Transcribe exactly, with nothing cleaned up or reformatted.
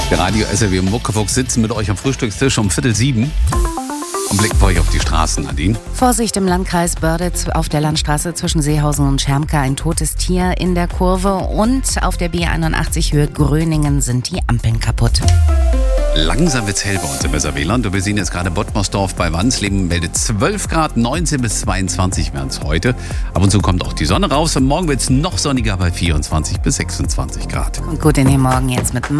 Der Radio S R W und Muckefuchs sitzen mit euch am Frühstückstisch um Viertel sieben und blicken vor euch auf die Straßen, Nadine. Vorsicht im Landkreis Börde auf der Landstraße zwischen Seehausen und Schermka. Ein totes Tier in der Kurve. Und auf der B einundachtzig Höhe Gröningen sind die Ampeln kaputt. Langsam wird's hell bei uns im S R W-Land. Und wir sehen jetzt gerade Bottmersdorf bei Wansleben meldet zwölf Grad, neunzehn bis zweiundzwanzig werden es heute. Ab und zu kommt auch die Sonne raus und morgen wird's noch sonniger bei vierundzwanzig bis sechsundzwanzig Grad. Und gut in den Morgen jetzt mit